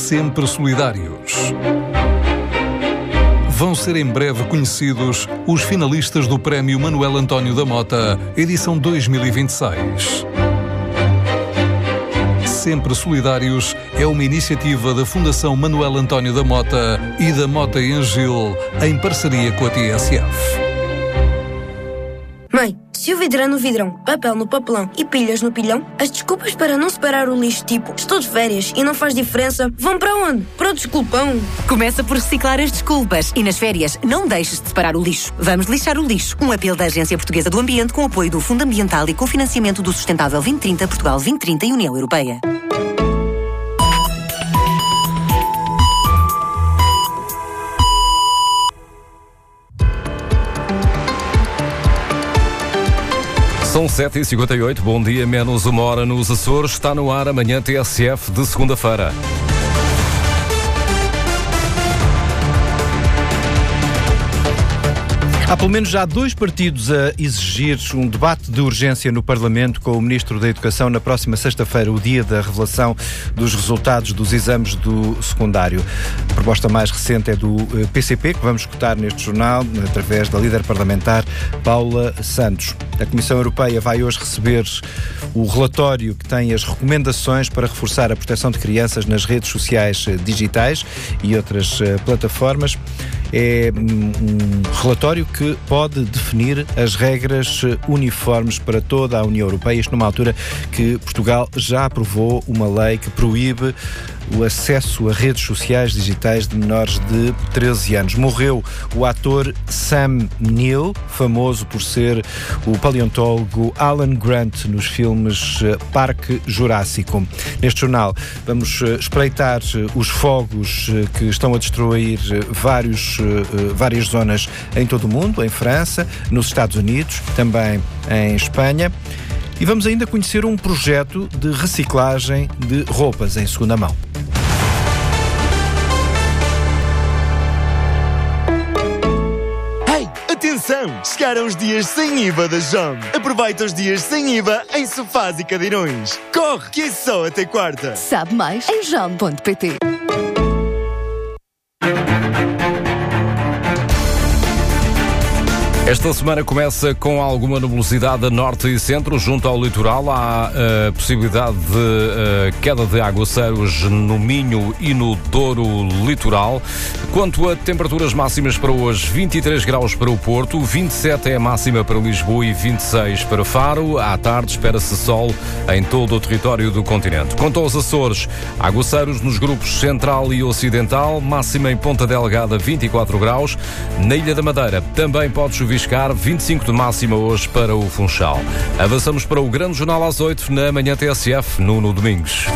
sempre solidários. Vão ser em breve conhecidos os finalistas do Prémio Manuel António da Mota, edição 2026. Sempre Solidários é uma iniciativa da Fundação Manuel António da Mota e da Mota em Gil, em parceria com a TSF. Mãe, se o vidro é no vidrão, papel no papelão e pilhas no pilhão, as desculpas para não separar o lixo, tipo estou de férias e não faz diferença, vão para onde? Para o desculpão. Começa por reciclar as desculpas e nas férias não deixes de separar o lixo. Vamos lixar o lixo. Um apelo da Agência Portuguesa do Ambiente com apoio do Fundo Ambiental e cofinanciamento do Sustentável 2030, Portugal 2030 e União Europeia. São 7h58, bom dia, menos uma hora nos Açores. Está no ar amanhã TSF de segunda-feira. Há pelo menos já 2 partidos a exigir um debate de urgência no Parlamento com o Ministro da Educação na próxima sexta-feira, o dia da revelação dos resultados dos exames do secundário. A proposta mais recente é do PCP, que vamos escutar neste jornal, através da líder parlamentar Paula Santos. A Comissão Europeia vai hoje receber o relatório que tem as recomendações para reforçar a proteção de crianças nas redes sociais digitais e outras plataformas. É um relatório que pode definir as regras uniformes para toda a União Europeia, isto numa altura que Portugal já aprovou uma lei que proíbe o acesso a redes sociais digitais de menores de 13 anos. Morreu o ator Sam Neill, famoso por ser o paleontólogo Alan Grant nos filmes Parque Jurássico. Neste jornal vamos espreitar os fogos que estão a destruir várias zonas em todo o mundo, em França, nos Estados Unidos, também em Espanha. E vamos ainda conhecer um projeto de reciclagem de roupas em segunda mão. Atenção! Chegaram os dias sem IVA da JOM. Aproveita os dias sem IVA em sofás e cadeirões. Corre, que é só até quarta. Sabe mais em jom.pt. Esta semana começa com alguma nebulosidade a norte e centro, junto ao litoral. Há a possibilidade de queda de aguaceiros no Minho e no Douro litoral. Quanto a temperaturas máximas para hoje, 23 graus para o Porto, 27 é a máxima para Lisboa e 26 para Faro. À tarde espera-se sol em todo o território do continente. Quanto aos Açores, aguaceiros nos grupos central e ocidental, máxima em Ponta Delgada 24 graus. Na Ilha da Madeira também pode chover 25 de máxima hoje para o Funchal. Avançamos para o Grande Jornal às 8 na manhã TSF, Nuno Domingos.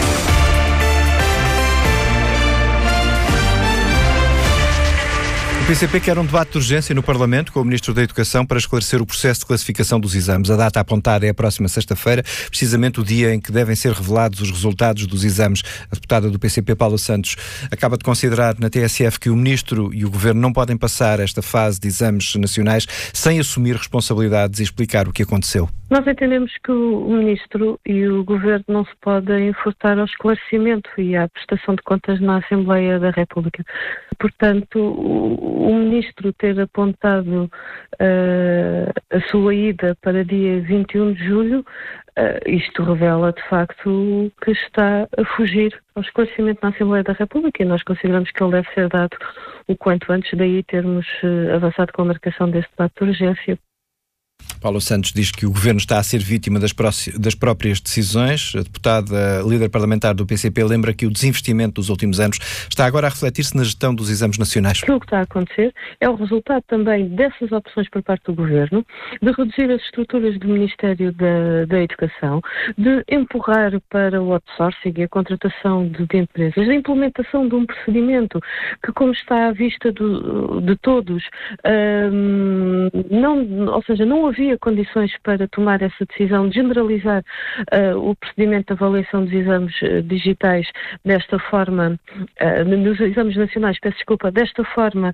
O PCP quer um debate de urgência no Parlamento com o Ministro da Educação para esclarecer o processo de classificação dos exames. A data apontada é a próxima sexta-feira, precisamente o dia em que devem ser revelados os resultados dos exames. A deputada do PCP, Paula Santos, acaba de considerar na TSF que o Ministro e o Governo não podem passar esta fase de exames nacionais sem assumir responsabilidades e explicar o que aconteceu. Nós entendemos que o Ministro e o Governo não se podem furtar ao esclarecimento e à prestação de contas na Assembleia da República. Portanto, o Ministro ter apontado a sua ida para dia 21 de julho, isto revela de facto que está a fugir ao esclarecimento na Assembleia da República e nós consideramos que ele deve ser dado o quanto antes, daí termos avançado com a marcação deste debate de urgência. Paula Santos diz que o Governo está a ser vítima das próprias decisões. A deputada líder parlamentar do PCP lembra que o desinvestimento dos últimos anos está agora a refletir-se na gestão dos exames nacionais. Aquilo que está a acontecer é o resultado também dessas opções por parte do Governo, de reduzir as estruturas do Ministério da Educação, de empurrar para o outsourcing e a contratação de empresas, a implementação de um procedimento que, como está à vista de todos, não havia cria condições para tomar essa decisão de generalizar o procedimento de avaliação dos exames digitais desta forma, nos exames nacionais, desta forma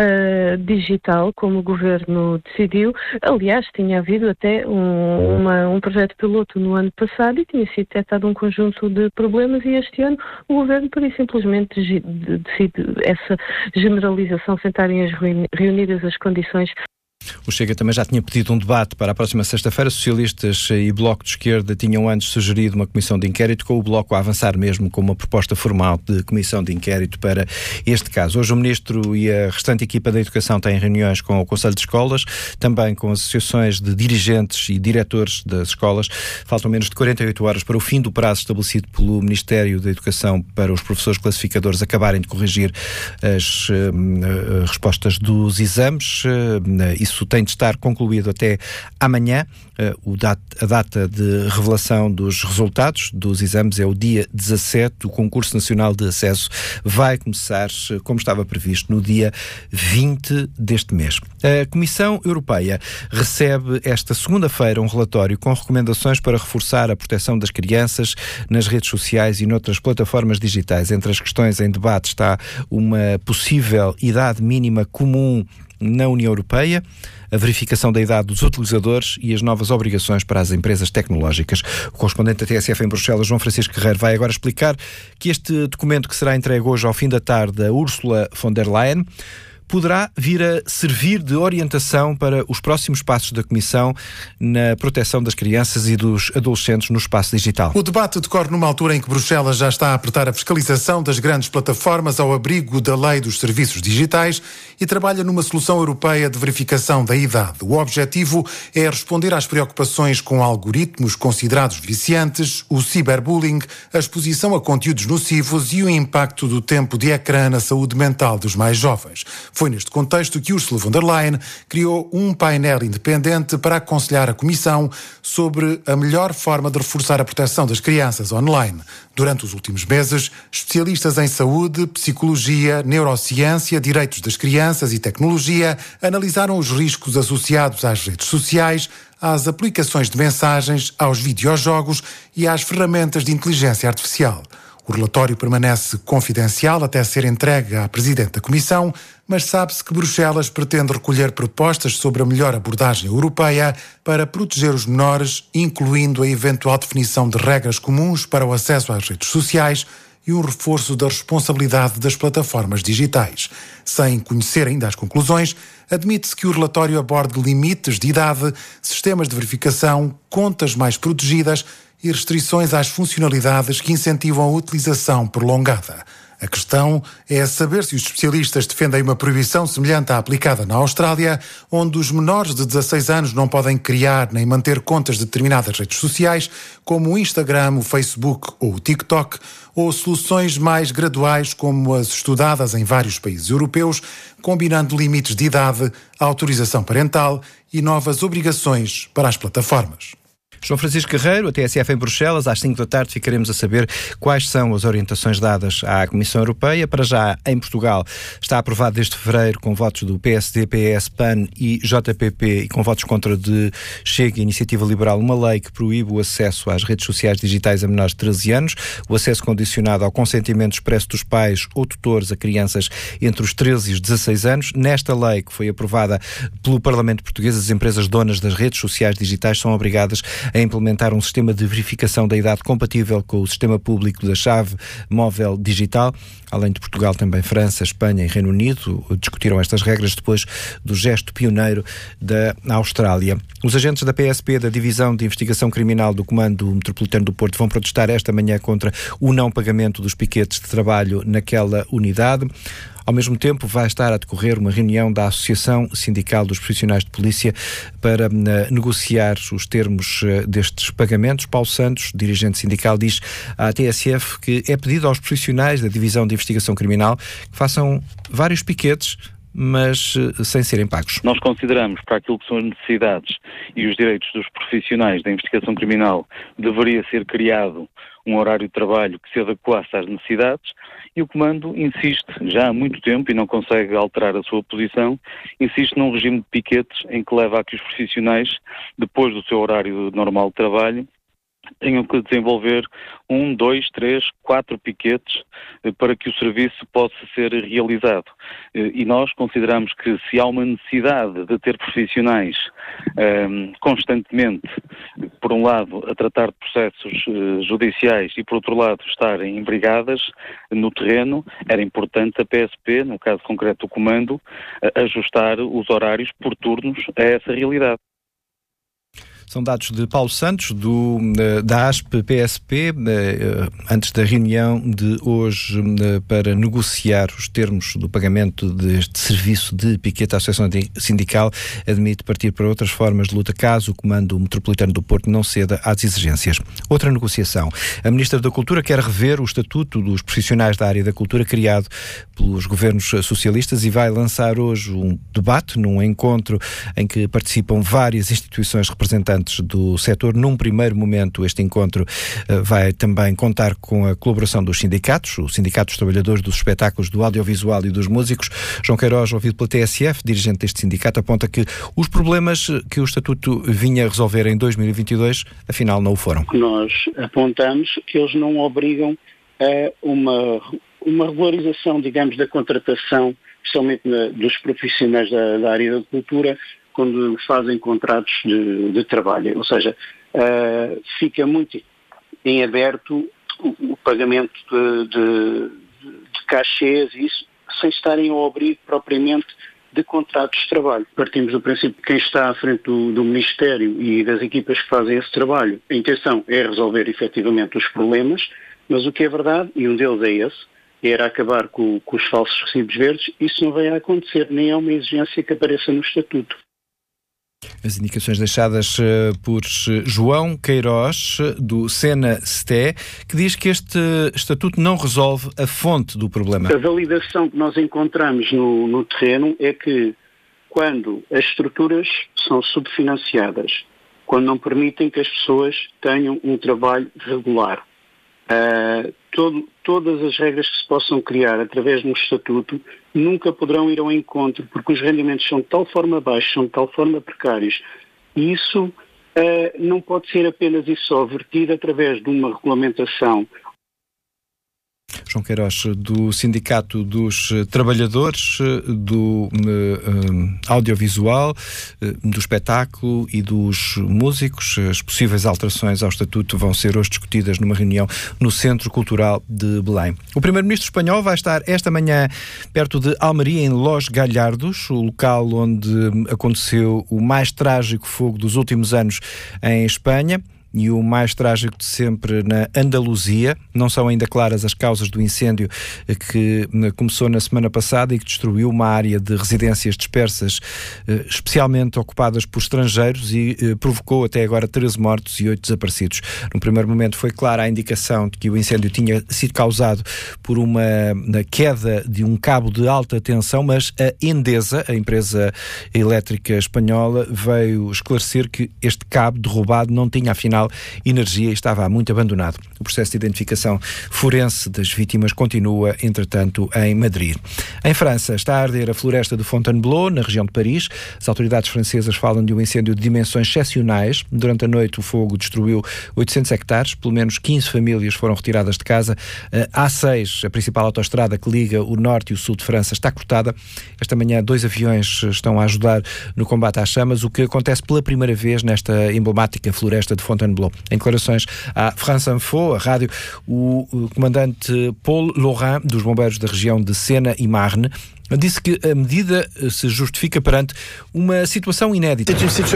digital, como o Governo decidiu. Aliás, tinha havido até um projeto piloto no ano passado e tinha sido detectado um conjunto de problemas, e este ano o Governo, por aí simplesmente, decide essa generalização sem estarem reunidas as condições. O Chega também já tinha pedido um debate para a próxima sexta-feira. Socialistas e Bloco de Esquerda tinham antes sugerido uma comissão de inquérito, com o Bloco a avançar mesmo com uma proposta formal de comissão de inquérito para este caso. Hoje o Ministro e a restante equipa da Educação têm reuniões com o Conselho de Escolas, também com associações de dirigentes e diretores das escolas. Faltam menos de 48 horas para o fim do prazo estabelecido pelo Ministério da Educação para os professores classificadores acabarem de corrigir as respostas dos exames. Isso tem de estar concluído até amanhã. A data de revelação dos resultados dos exames é o dia 17. O Concurso Nacional de Acesso vai começar, como estava previsto, no dia 20 deste mês. A Comissão Europeia recebe esta segunda-feira um relatório com recomendações para reforçar a proteção das crianças nas redes sociais e noutras plataformas digitais. Entre as questões em debate está uma possível idade mínima comum na União Europeia, a verificação da idade dos utilizadores e as novas obrigações para as empresas tecnológicas. O correspondente da TSF em Bruxelas, João Francisco Guerreiro, vai agora explicar que este documento, que será entregue hoje ao fim da tarde a Ursula von der Leyen, poderá vir a servir de orientação para os próximos passos da Comissão na proteção das crianças e dos adolescentes no espaço digital. O debate decorre numa altura em que Bruxelas já está a apertar a fiscalização das grandes plataformas ao abrigo da lei dos serviços digitais e trabalha numa solução europeia de verificação da idade. O objetivo é responder às preocupações com algoritmos considerados viciantes, o ciberbullying, a exposição a conteúdos nocivos e o impacto do tempo de ecrã na saúde mental dos mais jovens. Foi neste contexto que Ursula von der Leyen criou um painel independente para aconselhar a Comissão sobre a melhor forma de reforçar a proteção das crianças online. Durante os últimos meses, especialistas em saúde, psicologia, neurociência, direitos das crianças e tecnologia analisaram os riscos associados às redes sociais, às aplicações de mensagens, aos videojogos e às ferramentas de inteligência artificial. O relatório permanece confidencial até ser entregue à Presidente da Comissão, mas sabe-se que Bruxelas pretende recolher propostas sobre a melhor abordagem europeia para proteger os menores, incluindo a eventual definição de regras comuns para o acesso às redes sociais e um reforço da responsabilidade das plataformas digitais. Sem conhecer ainda as conclusões, admite-se que o relatório aborde limites de idade, sistemas de verificação, contas mais protegidas e restrições às funcionalidades que incentivam a utilização prolongada. A questão é saber se os especialistas defendem uma proibição semelhante à aplicada na Austrália, onde os menores de 16 anos não podem criar nem manter contas de determinadas redes sociais, como o Instagram, o Facebook ou o TikTok, ou soluções mais graduais como as estudadas em vários países europeus, combinando limites de idade, autorização parental e novas obrigações para as plataformas. João Francisco Guerreiro, a TSF em Bruxelas. Às 5 da tarde ficaremos a saber quais são as orientações dadas à Comissão Europeia. Para já, em Portugal, está aprovado desde fevereiro, com votos do PSD, PS, PAN e JPP, e com votos contra de Chega e Iniciativa Liberal, uma lei que proíbe o acesso às redes sociais digitais a menores de 13 anos, o acesso condicionado ao consentimento expresso dos pais ou tutores a crianças entre os 13 e os 16 anos. Nesta lei, que foi aprovada pelo Parlamento Português, as empresas donas das redes sociais digitais são obrigadas a implementar um sistema de verificação da idade compatível com o sistema público da chave móvel digital. Além de Portugal, também França, Espanha e Reino Unido discutiram estas regras depois do gesto pioneiro da Austrália. Os agentes da PSP, da Divisão de Investigação Criminal do Comando Metropolitano do Porto, vão protestar esta manhã contra o não pagamento dos piquetes de trabalho naquela unidade. Ao mesmo tempo, vai estar a decorrer uma reunião da Associação Sindical dos Profissionais de Polícia para negociar os termos destes pagamentos. Paulo Santos, dirigente sindical, diz à TSF que é pedido aos profissionais da Divisão de Investigação Criminal que façam vários piquetes, mas sem serem pagos. Nós consideramos, para aquilo que são as necessidades e os direitos dos profissionais da investigação criminal, deveria ser criado um horário de trabalho que se adequasse às necessidades, e o Comando insiste, já há muito tempo, e não consegue alterar a sua posição, insiste num regime de piquetes em que leva a que os profissionais, depois do seu horário normal de trabalho, tenham que desenvolver 1, 2, 3, 4 piquetes para que o serviço possa ser realizado. E nós consideramos que se há uma necessidade de ter profissionais constantemente, por um lado, a tratar de processos judiciais e, por outro lado, estarem em brigadas no terreno, era importante a PSP, no caso concreto do Comando, ajustar os horários por turnos a essa realidade. São dados de Paulo Santos, da ASP-PSP, antes da reunião de hoje para negociar os termos do pagamento deste serviço de piquete. A Associação Sindical admite partir para outras formas de luta caso o Comando Metropolitano do Porto não ceda às exigências. Outra negociação. A Ministra da Cultura quer rever o estatuto dos profissionais da área da cultura criado pelos governos socialistas e vai lançar hoje um debate num encontro em que participam várias instituições representantes do setor. Num primeiro momento, este encontro vai também contar com a colaboração dos sindicatos, o Sindicato dos Trabalhadores dos Espetáculos, do Audiovisual e dos Músicos. João Queiroz, ouvido pela TSF, dirigente deste sindicato, aponta que os problemas que o Estatuto vinha resolver em 2022, afinal, não o foram. Nós apontamos que eles não obrigam a uma regularização, digamos, da contratação, especialmente dos profissionais da área da cultura, quando fazem contratos de trabalho. Ou seja, fica muito em aberto o pagamento de cachês, isso, sem estarem ao abrigo propriamente de contratos de trabalho. Partimos do princípio que quem está à frente do Ministério e das equipas que fazem esse trabalho, a intenção é resolver efetivamente os problemas, mas o que é verdade, e um deles é esse, era acabar com os falsos recibos verdes. Isso não vai a acontecer, nem é uma exigência que apareça no Estatuto. As indicações deixadas por João Queiroz, do SENA-STE, que diz que este estatuto não resolve a fonte do problema. A validação que nós encontramos no terreno é que quando as estruturas são subfinanciadas, quando não permitem que as pessoas tenham um trabalho regular, todas as regras que se possam criar através de um estatuto nunca poderão ir ao encontro, porque os rendimentos são de tal forma baixos, são de tal forma precários, e isso não pode ser apenas e só vertido através de uma regulamentação. João Queiroz, do Sindicato dos Trabalhadores, do Audiovisual, do Espetáculo e dos Músicos. As possíveis alterações ao Estatuto vão ser hoje discutidas numa reunião no Centro Cultural de Belém. O Primeiro-Ministro espanhol vai estar esta manhã perto de Almeria, em Los Gallardos, o local onde aconteceu o mais trágico fogo dos últimos anos em Espanha. E o mais trágico de sempre na Andaluzia. Não são ainda claras as causas do incêndio que começou na semana passada e que destruiu uma área de residências dispersas, especialmente ocupadas por estrangeiros, e provocou até agora 13 mortos e 8 desaparecidos. No primeiro momento foi clara a indicação de que o incêndio tinha sido causado por uma queda de um cabo de alta tensão, mas a Endesa, a empresa elétrica espanhola, veio esclarecer que este cabo derrubado não tinha, afinal, energia e estava muito abandonado. O processo de identificação forense das vítimas continua, entretanto, em Madrid. Em França, está a arder a floresta de Fontainebleau, na região de Paris. As autoridades francesas falam de um incêndio de dimensões excepcionais. Durante a noite, o fogo destruiu 800 hectares. Pelo menos 15 famílias foram retiradas de casa. A A6, a principal autoestrada que liga o norte e o sul de França, está cortada. Esta manhã, 2 aviões estão a ajudar no combate às chamas, o que acontece pela primeira vez nesta emblemática floresta de Fontainebleau. Em declarações à France Info, a rádio, o comandante Paul Laurent, dos bombeiros da região de Sena e Marne, disse que a medida se justifica perante uma situação inédita.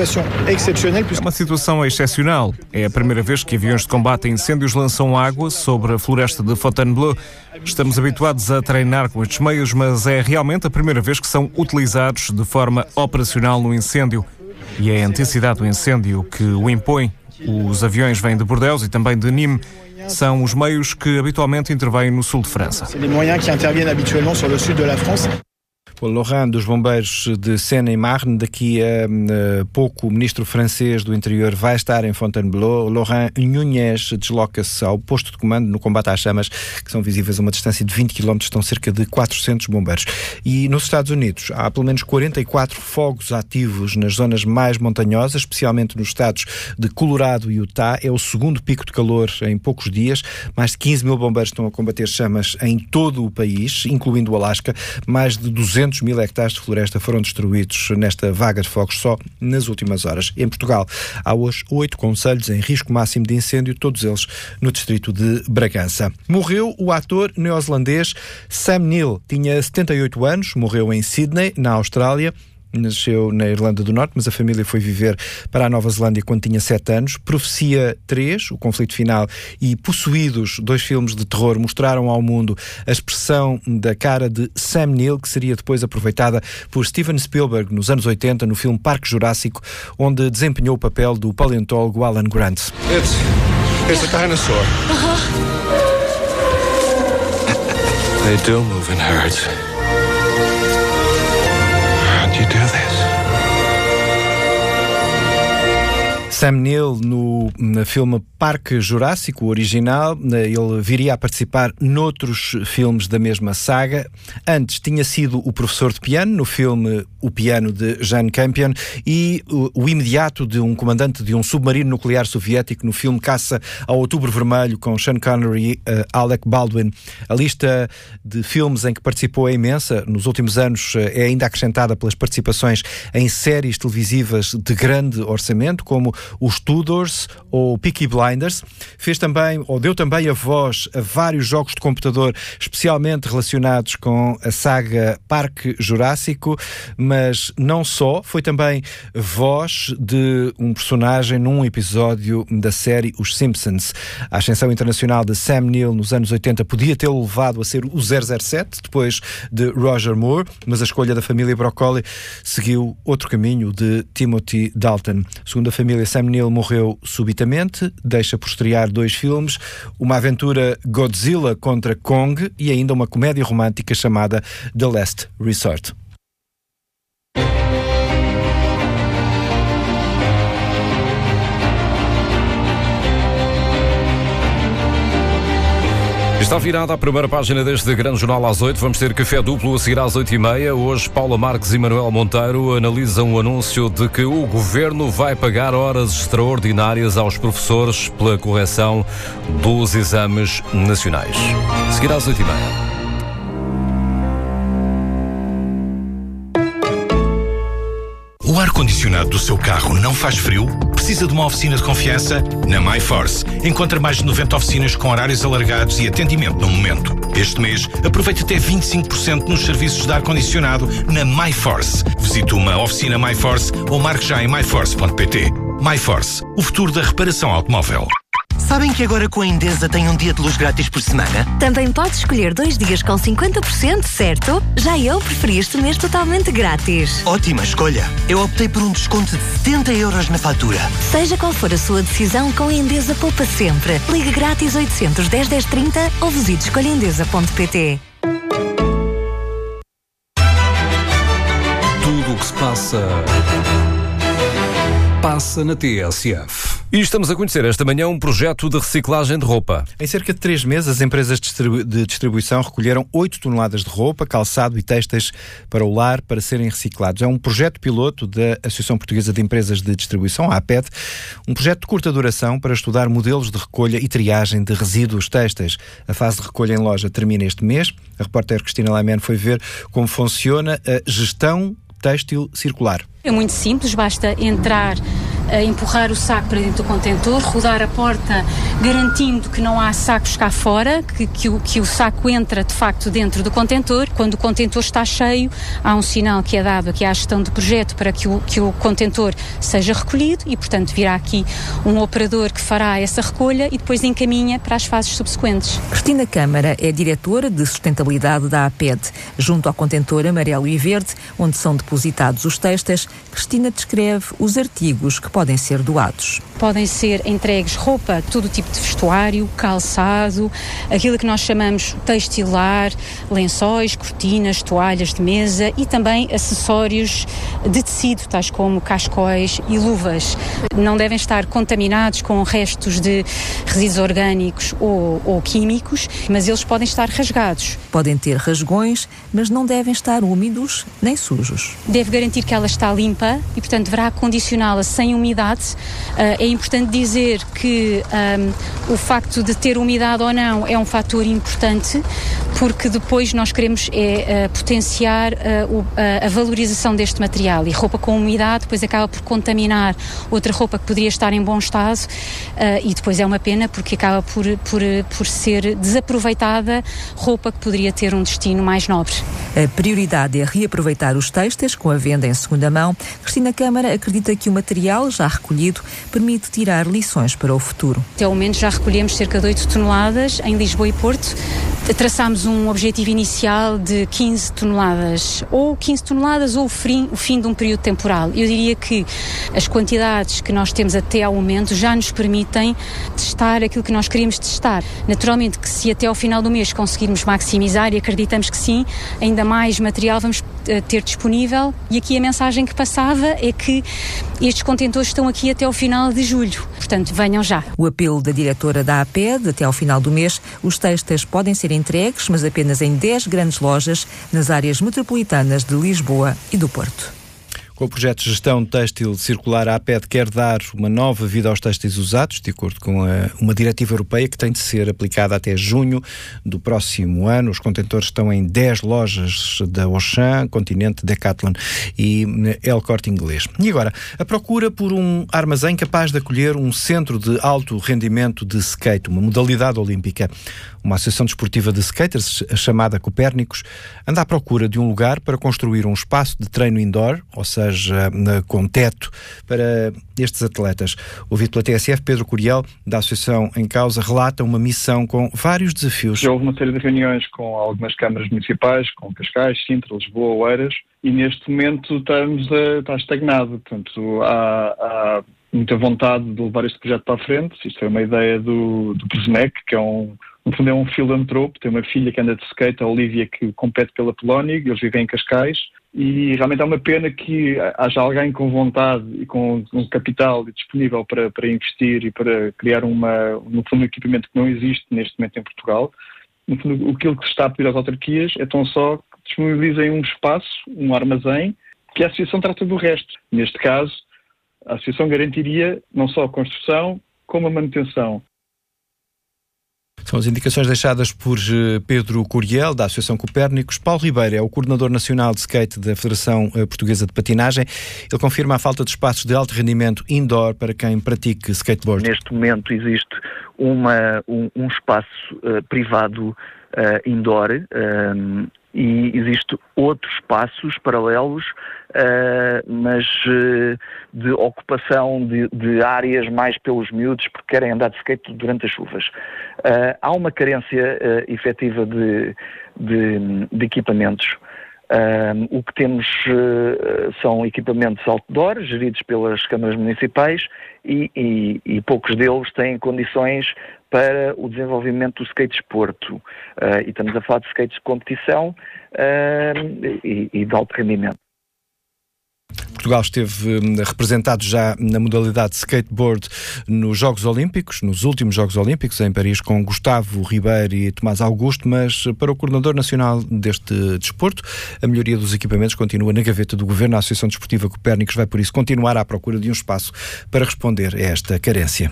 É uma situação excepcional. É a primeira vez que aviões de combate a incêndios lançam água sobre a floresta de Fontainebleau. Estamos habituados a treinar com estes meios, mas é realmente a primeira vez que são utilizados de forma operacional no incêndio. E é a intensidade do incêndio que o impõe. Os aviões vêm de Bordeaux e também de Nîmes. São os meios que habitualmente intervêm no sul de França. O Laurent, dos bombeiros de Seine-et-Marne. Daqui a pouco o ministro francês do Interior vai estar em Fontainebleau. Laurent Nunez desloca-se ao posto de comando no combate às chamas, que são visíveis a uma distância de 20 km, estão cerca de 400 bombeiros. E nos Estados Unidos há pelo menos 44 fogos ativos nas zonas mais montanhosas, especialmente nos estados de Colorado e Utah. É o segundo pico de calor em poucos dias. Mais de 15 mil bombeiros estão a combater chamas em todo o país, incluindo o Alasca. Mais de 200 mil hectares de floresta foram destruídos nesta vaga de fogos só nas últimas horas. Em Portugal, há hoje 8 concelhos em risco máximo de incêndio, todos eles no distrito de Bragança. Morreu o ator neozelandês Sam Neill. Tinha 78 anos, morreu em Sydney, na Austrália. Nasceu na Irlanda do Norte, mas a família foi viver para a Nova Zelândia quando tinha 7 anos. Profecia 3, O Conflito Final, e Possuídos, 2 filmes de terror, mostraram ao mundo a expressão da cara de Sam Neill, que seria depois aproveitada por Steven Spielberg nos anos 80, no filme Parque Jurássico, onde desempenhou o papel do paleontólogo Alan Grant. It's a dinosaur. They do move in herds. You do this. Sam Neill, no filme Parque Jurássico, o original, ele viria a participar noutros filmes da mesma saga. Antes tinha sido o professor de piano no filme O Piano, de Jane Campion, e o imediato de um comandante de um submarino nuclear soviético no filme Caça ao Outubro Vermelho, com Sean Connery e Alec Baldwin. A lista de filmes em que participou é imensa. Nos últimos anos é ainda acrescentada pelas participações em séries televisivas de grande orçamento, como os Tudors ou Peaky Blinders. Fez também, ou deu também a voz a vários jogos de computador especialmente relacionados com a saga Parque Jurássico, mas não só, foi também voz de um personagem num episódio da série Os Simpsons. A ascensão internacional de Sam Neill nos anos 80 podia tê-lo levado a ser o 007, depois de Roger Moore, mas a escolha da família Broccoli seguiu outro caminho, de Timothy Dalton. Segundo a família, Sam Neill morreu subitamente, deixa por estrear 2 filmes, uma aventura Godzilla contra Kong e ainda uma comédia romântica chamada The Last Resort. Está virada a primeira página deste grande jornal às 8. Vamos ter café duplo a seguir às 8h30. Hoje, Paula Marques e Manuel Monteiro analisam o anúncio de que o Governo vai pagar horas extraordinárias aos professores pela correção dos exames nacionais. A seguir às 8h30. O ar-condicionado do seu carro não faz frio? Precisa de uma oficina de confiança? Na MyForce. Encontra mais de 90 oficinas com horários alargados e atendimento no momento. Este mês, aproveite até 25% nos serviços de ar-condicionado na MyForce. Visite uma oficina MyForce ou marque já em myforce.pt. MyForce, o futuro da reparação automóvel. Sabem que agora com a Endesa tem um dia de luz grátis por semana? Também podes escolher 2 dias com 50%, certo? Já eu preferi este mês totalmente grátis. Ótima escolha. Eu optei por um desconto de 70 € na fatura. Seja qual for a sua decisão, com a Endesa poupa sempre. Ligue grátis 810 1030 ou visite escolhaendesa.pt. Tudo o que se passa na TSF. E estamos a conhecer esta manhã um projeto de reciclagem de roupa. Em cerca de 3 meses, as empresas de distribuição recolheram 8 toneladas de roupa, calçado e têxteis para o lar para serem reciclados. É um projeto piloto da Associação Portuguesa de Empresas de Distribuição, a APED, um projeto de curta duração para estudar modelos de recolha e triagem de resíduos têxteis. A fase de recolha em loja termina este mês. A repórter Cristina Laiman foi ver como funciona a gestão têxtil circular. É muito simples, basta entrar, empurrar o saco para dentro do contentor, rodar a porta garantindo que não há sacos cá fora, que o saco entra de facto dentro do contentor. Quando o contentor está cheio, há um sinal que é dado aqui à gestão de projeto para que o contentor seja recolhido e, portanto, virá aqui um operador que fará essa recolha e depois encaminha para as fases subsequentes. Cristina Câmara é diretora de sustentabilidade da APED. Junto ao contentor amarelo e verde, onde são depositados os têxteis, Cristina descreve os artigos que podem ser doados. Podem ser entregues roupa, todo tipo de vestuário, calçado, aquilo que nós chamamos textilar, lençóis, cortinas, toalhas de mesa e também acessórios de tecido, tais como cascóis e luvas. Não devem estar contaminados com restos de resíduos orgânicos ou químicos, mas eles podem estar rasgados. Podem ter rasgões, mas não devem estar úmidos nem sujos. Deve garantir que ela está limpa e, portanto, deverá condicioná-la sem umidade. É importante dizer que o facto de ter umidade ou não é um fator importante, porque depois nós queremos potenciar a valorização deste material, e roupa com umidade depois acaba por contaminar outra roupa que poderia estar em bom estado, e depois é uma pena porque acaba por ser desaproveitada roupa que poderia ter um destino mais nobre. A prioridade é reaproveitar os têxteis com a venda em segunda mão. Cristina Câmara acredita que o material já recolhido permite tirar lições para o futuro. Até o momento já recolhemos cerca de 8 toneladas em Lisboa e Porto. Traçámos um objetivo inicial de 15 toneladas, ou 15 toneladas ou o fim de um período temporal. Eu diria que as quantidades que nós temos até ao momento já nos permitem testar aquilo que nós queríamos testar. Naturalmente que se até ao final do mês conseguirmos maximizar, e acreditamos que sim, ainda mais material vamos ter disponível, e aqui a mensagem que passava é que estes contentores estão aqui até ao final de julho, portanto venham já. O apelo da diretora da APED, até ao final do mês, os têxteis podem ser entregues, mas apenas em 10 grandes lojas nas áreas metropolitanas de Lisboa e do Porto. Com o projeto de gestão têxtil circular, a APED quer dar uma nova vida aos têxteis usados, de acordo com uma diretiva europeia que tem de ser aplicada até junho do próximo ano. Os contentores estão em 10 lojas da Auchan, Continente, Decathlon e El Corte Inglês. E agora, a procura por um armazém capaz de acolher um centro de alto rendimento de skate, uma modalidade olímpica. Uma associação desportiva de skaters, chamada Copérnicos, anda à procura de um lugar para construir um espaço de treino indoor, ou seja, com teto, para estes atletas. Ouvido pela TSF, Pedro Curiel, da associação em causa, relata uma missão com vários desafios. Já houve uma série de reuniões com algumas câmaras municipais, com Cascais, Sintra, Lisboa, Oeiras, e neste momento está estagnado. Portanto, há muita vontade de levar este projeto para a frente. Isto é uma ideia do Presenec, que é no fundo é um filantropo, tem uma filha que anda de skate, a Olivia, que compete pela Polónia, eles vivem em Cascais, e realmente é uma pena que haja alguém com vontade e com capital disponível para investir e para criar no fundo, um equipamento que não existe neste momento em Portugal. No fundo, aquilo que se está a pedir às autarquias é tão só que disponibilizem um espaço, um armazém, que a associação trata do resto. Neste caso, a associação garantiria não só a construção, como a manutenção. São as indicações deixadas por Pedro Curiel, da Associação Copérnicos. Paulo Ribeiro é o coordenador nacional de skate da Federação Portuguesa de Patinagem. Ele confirma a falta de espaços de alto rendimento indoor para quem pratique skateboard. Neste momento existe um espaço privado indoor e existe outros espaços paralelos, mas de ocupação de áreas mais pelos miúdos porque querem andar de skate durante as chuvas. Há uma carência efetiva de equipamentos. O que temos são equipamentos outdoor, geridos pelas câmaras municipais, e poucos deles têm condições para o desenvolvimento do skate desporto. E estamos a falar de skates de competição e de alto rendimento. Portugal esteve representado já na modalidade de skateboard nos Jogos Olímpicos, nos últimos Jogos Olímpicos, em Paris, com Gustavo Ribeiro e Tomás Augusto, mas para o coordenador nacional deste desporto, a melhoria dos equipamentos continua na gaveta do Governo. A Associação Desportiva Copérnicos vai, por isso, continuar à procura de um espaço para responder a esta carência.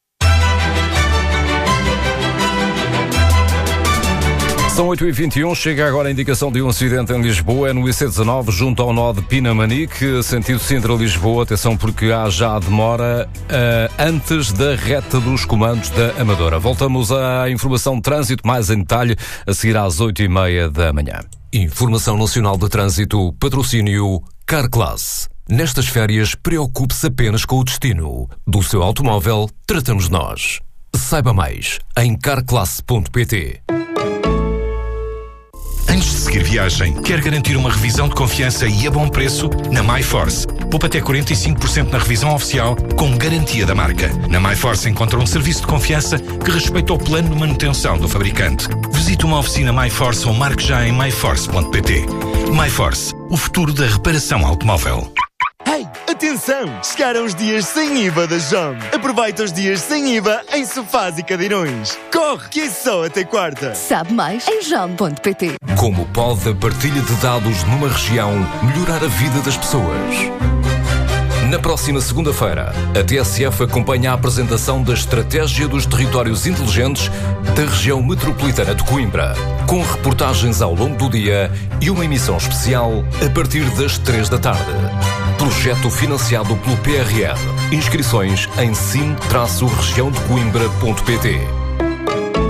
São 8h21, chega agora a indicação de um acidente em Lisboa, é no IC19, junto ao nó de Pinamanique, sentido Sintra-Lisboa. Atenção porque há já demora antes da reta dos comandos da Amadora. Voltamos à informação de trânsito, mais em detalhe, a seguir às 8h30 da manhã. Informação Nacional de Trânsito, patrocínio Carclass. Nestas férias, preocupe-se apenas com o destino. Do seu automóvel, tratamos nós. Saiba mais em carclass.pt. Antes de seguir viagem, quer garantir uma revisão de confiança e a bom preço? Na MyForce, Poupa até 45% na revisão oficial com garantia da marca. Na MyForce encontra um serviço de confiança que respeita o plano de manutenção do fabricante. Visite uma oficina MyForce ou marque já em myforce.pt. MyForce, o futuro da reparação automóvel. Hey, atenção! Chegaram os dias sem IVA da JOM. Aproveita os dias sem IVA em sofás e cadeirões. Corre, que é só até quarta. Sabe mais em JOM.pt. Como pode a partilha de dados numa região melhorar a vida das pessoas? Na próxima segunda-feira, a TSF acompanha a apresentação da Estratégia dos Territórios Inteligentes da região metropolitana de Coimbra, com reportagens ao longo do dia e uma emissão especial a partir das 3 da tarde. Projeto financiado pelo PRR. Inscrições em sim-regiãodecoimbra.pt.